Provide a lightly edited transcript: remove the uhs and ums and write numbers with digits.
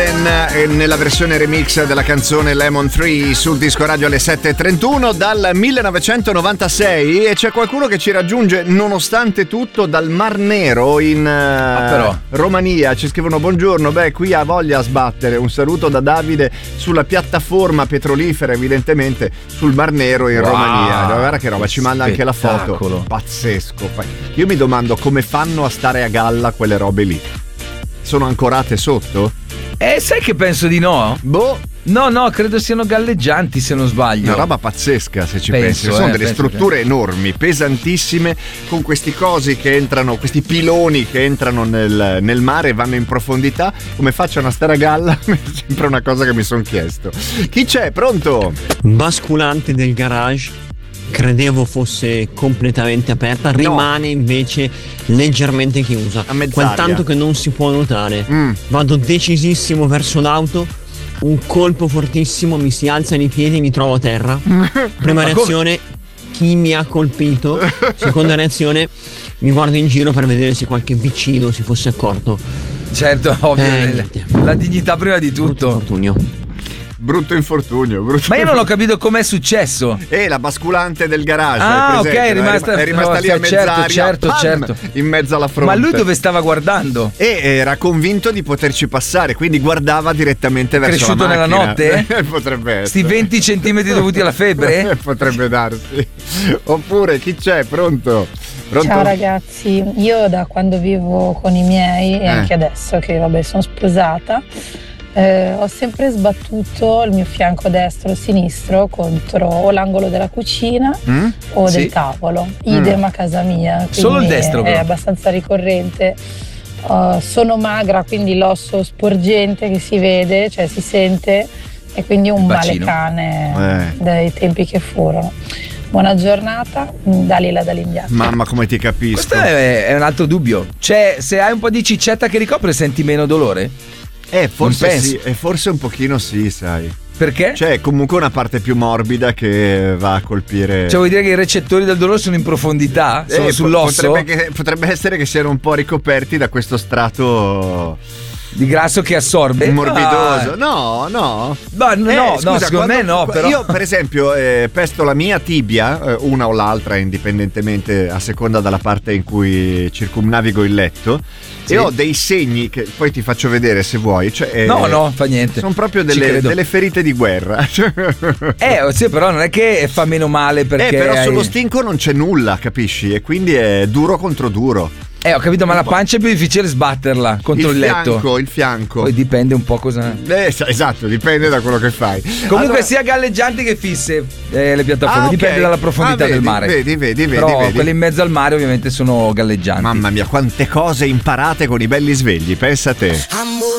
Golden nella versione remix della canzone Lemon Tree sul disco radio alle 7.31 dal 1996, e c'è qualcuno che ci raggiunge nonostante tutto dal Mar Nero in Romania. Ci scrivono: buongiorno, qui ha voglia a sbattere. Un saluto da Davide sulla piattaforma petrolifera, evidentemente sul Mar Nero in Romania. Guarda che roba, ci manda anche la foto. Pazzesco. Io mi domando come fanno a stare a galla quelle robe lì. Sono ancorate sotto? Sai che penso di no? No, credo siano galleggianti, se non sbaglio. Una roba pazzesca, se ci pensi. Sono delle strutture enormi, pesantissime, con questi cosi che entrano, questi piloni che entrano nel mare e vanno in profondità. Come facciano a stare a galla? È sempre una cosa che mi sono chiesto. Chi c'è? Pronto? Basculante del garage. Credevo fosse completamente aperta, rimane invece leggermente chiusa, quel tanto che non si può notare. Vado decisissimo verso l'auto, un colpo fortissimo, mi si alzano i piedi e mi trovo a terra. Prima reazione, chi mi ha colpito? Seconda reazione, mi guardo in giro per vedere se qualche vicino si fosse accorto. Certo, ovvio, la dignità prima di tutto. Brutto infortunio. Ma io non ho capito com'è successo. La basculante del garage. Ok, è rimasta lì a mezz'aria. Certo. In mezzo alla fronte. Ma lui dove stava guardando? Era convinto di poterci passare, quindi guardava direttamente verso la macchina. Cresciuto nella notte? Potrebbe essere. Sti 20 centimetri dovuti alla febbre? Potrebbe darsi. Oppure chi c'è? Pronto? Ciao ragazzi, io da quando vivo con i miei e anche adesso che sono sposata, ho sempre sbattuto il mio fianco destro o sinistro contro o l'angolo della cucina o del tavolo. Idem a casa mia. Solo il destro però. È abbastanza ricorrente. Sono magra, quindi l'osso sporgente che si vede, cioè si sente, e quindi un male cane dai tempi che furono. Buona giornata, Dalila dall'Indiana. Mamma, come ti capisco. Questo è un altro dubbio. Cioè, se hai un po' di ciccetta che ricopre, senti meno dolore? Forse sì, e forse un pochino sì, sai. Perché? C'è comunque una parte più morbida che va a colpire. Cioè, vuoi dire che i recettori del dolore sono in profondità? Sono sull'osso? Potrebbe essere che siano un po' ricoperti da questo strato di grasso che assorbe. Morbidoso. No. Scusa, secondo me no, però. Io per esempio pesto la mia tibia, una o l'altra indipendentemente a seconda dalla parte in cui circumnavigo il letto, e ho dei segni che poi ti faccio vedere se vuoi, cioè, no, fa niente. Sono proprio delle ferite di guerra. Sì, però non è che fa meno male perché però sullo stinco non c'è nulla, capisci? E quindi è duro contro duro. Ho capito, ma la pancia è più difficile sbatterla contro il letto. Il fianco. Poi dipende un po' cosa. Esatto, dipende da quello che fai. Comunque sia galleggianti che fisse le piattaforme, dipende dalla profondità del mare. Vedi. Però quelle in mezzo al mare ovviamente sono galleggianti. Mamma mia, quante cose imparate con i belli svegli, pensa a te.